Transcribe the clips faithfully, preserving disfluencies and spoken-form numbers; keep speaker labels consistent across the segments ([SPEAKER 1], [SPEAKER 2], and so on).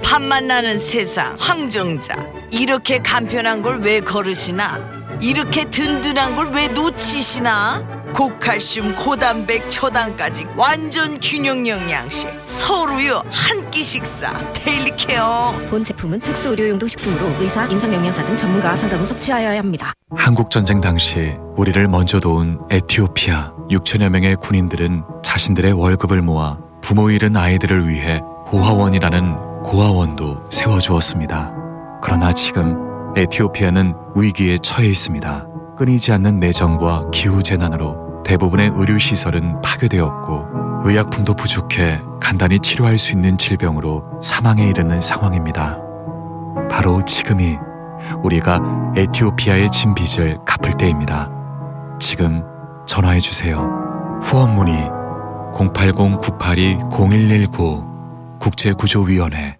[SPEAKER 1] 밥맛 나는 세상 황정자. 이렇게 간편한 걸 왜 거르시나? 이렇게 든든한 걸 왜 놓치시나? 고칼슘 고단백 초당까지 완전 균형 영양식 서울우유 한 끼 식사 데일리 케어.
[SPEAKER 2] 본 제품은 특수 의료용도 식품으로 의사, 임상영양사 등 전문가와 상담 후 섭취하여야 합니다.
[SPEAKER 3] 한국전쟁 당시 우리를 먼저 도운 에티오피아 육천여 명의 군인들은 자신들의 월급을 모아 부모 잃은 아이들을 위해 고아원이라는 고아원도 세워주었습니다. 그러나 지금 에티오피아는 위기에 처해 있습니다. 끊이지 않는 내전과 기후재난으로 대부분의 의료시설은 파괴되었고 의약품도 부족해 간단히 치료할 수 있는 질병으로 사망에 이르는 상황입니다. 바로 지금이 우리가 에티오피아의 진 빚을 갚을 때입니다. 지금 전화해주세요. 후원 문의 공팔공 구팔이 공일일구 국제구조위원회.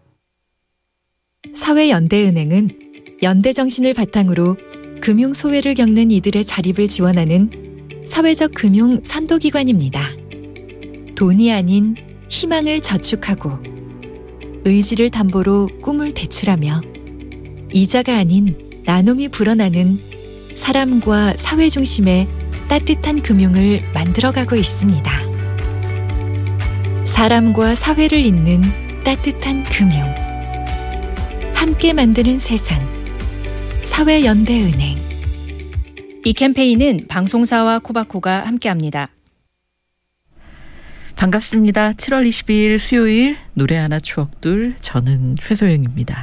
[SPEAKER 4] 사회연대은행은 연대정신을 바탕으로 금융 소외를 겪는 이들의 자립을 지원하는 사회적 금융 선도기관입니다. 돈이 아닌 희망을 저축하고 의지를 담보로 꿈을 대출하며 이자가 아닌 나눔이 불어나는 사람과 사회 중심의 따뜻한 금융을 만들어가고 있습니다. 사람과 사회를 잇는 따뜻한 금융. 함께 만드는 세상. 사회연대은행.
[SPEAKER 5] 이 캠페인은 방송사와 코바코가 함께합니다.
[SPEAKER 6] 반갑습니다. 칠월 이십이일 수요일 노래 하나 추억들, 저는 최소영입니다.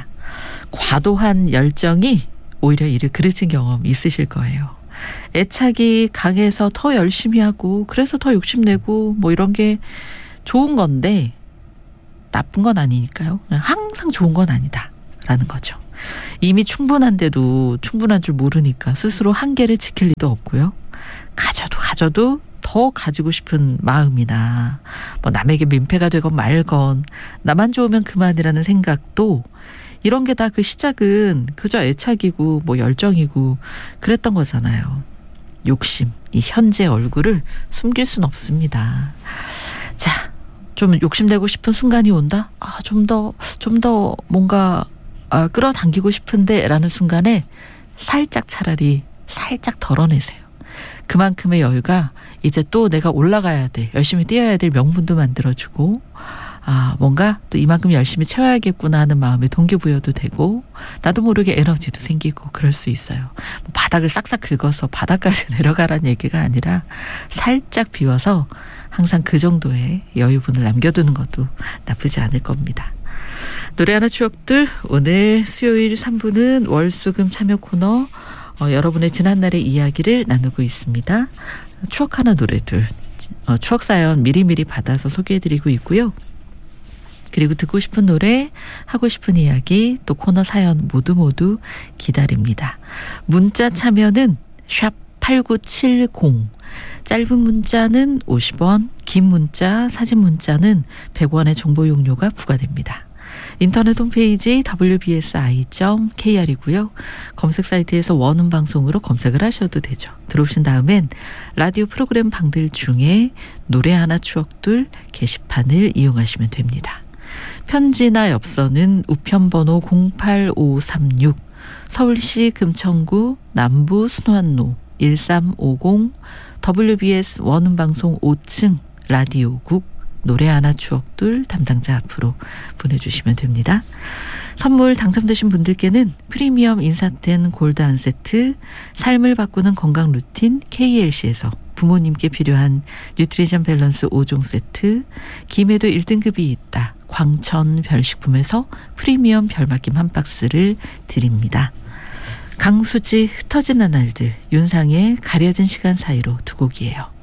[SPEAKER 6] 과도한 열정이 오히려 일을 그르친 경험 있으실 거예요. 애착이 강해서 더 열심히 하고 그래서 더 욕심내고 뭐 이런 게 좋은 건데 나쁜 건 아니니까요. 항상 좋은 건 아니다라는 거죠. 이미 충분한데도 충분한 줄 모르니까 스스로 한계를 지킬 리도 없고요. 가져도 가져도 더 가지고 싶은 마음이나 뭐 남에게 민폐가 되건 말건 나만 좋으면 그만이라는 생각도 이런 게 다 그 시작은 그저 애착이고 뭐 열정이고 그랬던 거잖아요. 욕심, 이 현재 얼굴을 숨길 순 없습니다. 자, 좀 욕심내고 싶은 순간이 온다? 아, 좀 더, 좀 더 뭔가 아, 끌어당기고 싶은데 라는 순간에 살짝 차라리 살짝 덜어내세요. 그만큼의 여유가 이제 또 내가 올라가야 돼, 열심히 뛰어야 될 명분도 만들어주고 아, 뭔가 또 이만큼 열심히 채워야겠구나 하는 마음에 동기부여도 되고 나도 모르게 에너지도 생기고 그럴 수 있어요. 뭐 바닥을 싹싹 긁어서 바닥까지 내려가라는 얘기가 아니라 살짝 비워서 항상 그 정도의 여유분을 남겨두는 것도 나쁘지 않을 겁니다. 노래 하나 추억들, 오늘 수요일 삼 부는 월수금 참여 코너, 어, 여러분의 지난날의 이야기를 나누고 있습니다. 추억 하나 노래들, 어, 추억 사연 미리미리 받아서 소개해드리고 있고요. 그리고 듣고 싶은 노래, 하고 싶은 이야기, 또 코너 사연 모두 모두 기다립니다. 문자 참여는 샵 팔구칠공, 짧은 문자는 오십 원, 긴 문자, 사진 문자는 백 원의 정보 용료가 부과됩니다. 인터넷 홈페이지 더블유 비 에스 아이 점 케이 알이고요. 검색 사이트에서 원음 방송으로 검색을 하셔도 되죠. 들어오신 다음엔 라디오 프로그램 방들 중에 노래 하나 추억들 게시판을 이용하시면 됩니다. 편지나 엽서는 우편번호 공팔오삼육, 서울시 금천구 남부 순환로 일삼오공, 더블유 비 에스 원음방송 오 층 라디오국 노래 하나 추억들 담당자 앞으로 보내주시면 됩니다. 선물 당첨되신 분들께는 프리미엄 인사텐 골드 한 세트, 삶을 바꾸는 건강 루틴 케이 엘 씨에서 부모님께 필요한 뉴트리션 밸런스 오 종 세트, 김에도 일 등급이 있다 광천 별식품에서 프리미엄 별맛김 한 박스를 드립니다. 강수지 흩어지는 날들, 윤상의 가려진 시간 사이로 두 곡이에요.